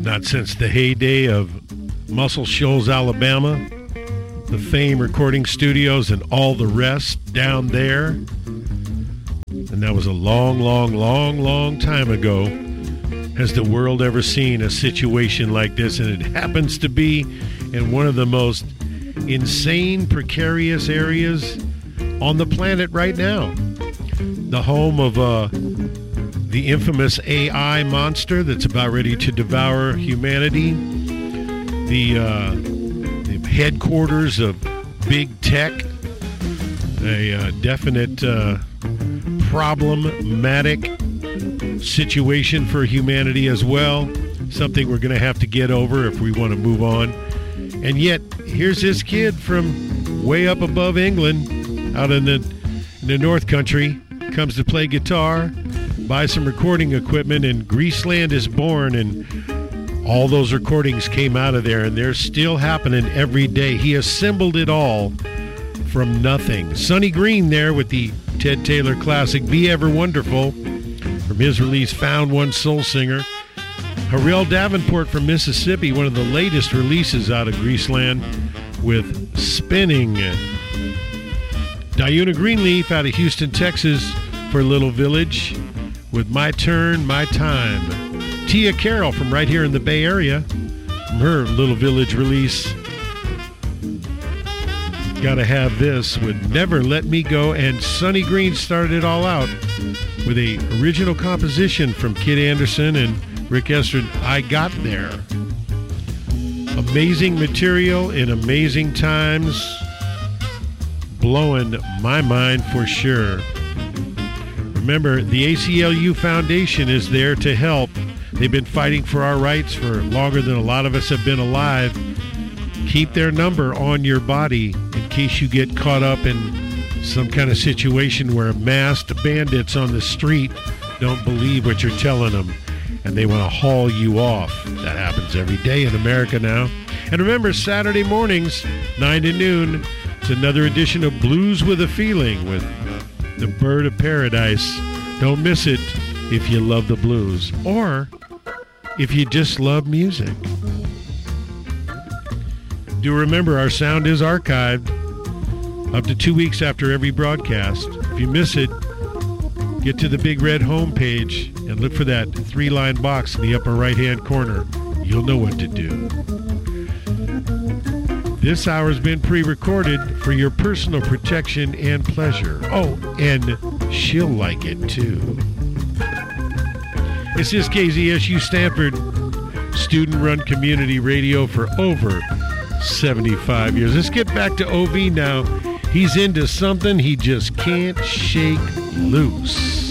Not since the heyday of Muscle Shoals, Alabama, the Fame Recording Studios, and all the rest down there. And that was a long, long, long, long time ago. Has the world ever seen a situation like this? And it happens to be in one of the most insane, precarious areas on the planet right now. The home of the infamous AI monster that's about ready to devour humanity. The headquarters of big tech. A definite problematic situation for humanity as well. Something we're going to have to get over if we want to move on. And yet, here's this kid from way up above England, out in the North Country, comes to play guitar, buy some recording equipment, and Greaseland is born, and all those recordings came out of there, and they're still happening every day. He assembled it all from nothing. Sonny Green there with the Ted Taylor classic, Be Ever Wonderful, from his release, Found One Soul Singer. Harrell Davenport from Mississippi, one of the latest releases out of Greaseland, with Spinning. Diuna Greenleaf out of Houston, Texas, for Little Village, with My Turn, My Time. Tia Carroll from right here in the Bay Area, from her Little Village release, Gotta Have This, with Never Let Me Go. And Sonny Green started it all out with a original composition from Kid Anderson and Rick Estrin, I Got There. Amazing material in amazing times, blowing my mind for sure. Remember, the ACLU Foundation is there to help. They've been fighting for our rights for longer than a lot of us have been alive. Keep their number on your body in case you get caught up in some kind of situation where masked bandits on the street don't believe what you're telling them and they want to haul you off. That happens every day in America now. And remember, Saturday mornings, 9 to noon, it's another edition of Blues with a Feeling with the Bird of Paradise. Don't miss it if you love the blues or if you just love music. Do remember, our sound is archived up to 2 weeks after every broadcast. If you miss it, get to the big red homepage and look for that 3-line box in the upper right-hand corner. You'll know what to do. This hour has been pre-recorded for your personal protection and pleasure. Oh, and she'll like it too. This is KZSU Stanford, student-run community radio for over 75 years. Let's get back to OV now. He's into something he just can't shake loose.